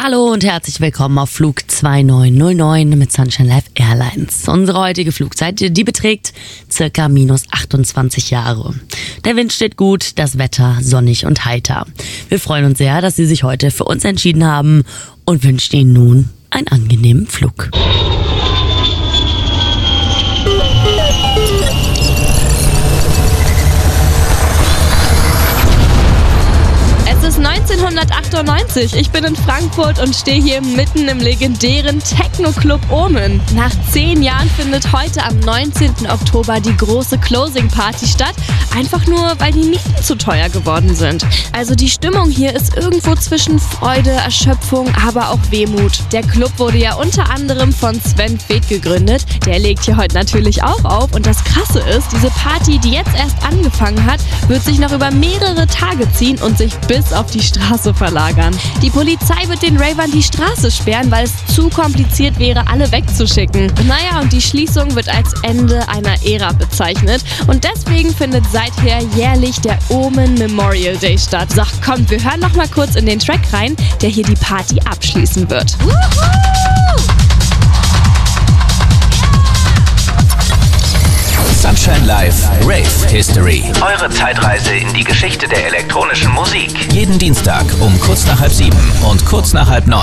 Hallo und herzlich willkommen auf Flug 2909 mit Sunshine Life Airlines. Unsere heutige Flugzeit, die beträgt circa minus 28 Jahre. Der Wind steht gut, das Wetter sonnig und heiter. Wir freuen uns sehr, dass Sie sich heute für uns entschieden haben und wünschen Ihnen nun einen angenehmen Flug. Es ist 1998. Ich bin in Frankfurt und stehe hier mitten im legendären Techno-Club Omen. Nach 10 Jahren findet heute am 19. Oktober die große Closing-Party statt. Einfach nur, weil die Mieten zu teuer geworden sind. Also die Stimmung hier ist irgendwo zwischen Freude, Erschöpfung, aber auch Wehmut. Der Club wurde ja unter anderem von Sven Väth gegründet. Der legt hier heute natürlich auch auf. Und das Krasse ist, diese Party, die jetzt erst angefangen hat, wird sich noch über mehrere Tage ziehen und sich bis auf die Straße verlagern. Die Polizei wird den Ravern die Straße sperren, weil es zu kompliziert wäre, alle wegzuschicken. Naja, und die Schließung wird als Ende einer Ära bezeichnet. Und deswegen findet seither jährlich der Omen Memorial Day statt. So, kommt, wir hören noch mal kurz in den Track rein, der hier die Party abschließen wird. Sunshine Life Rave History. Eure Zeitreise in die Geschichte der elektronischen Musik. Jeden Dienstag um kurz nach 6:30 und kurz nach 8:30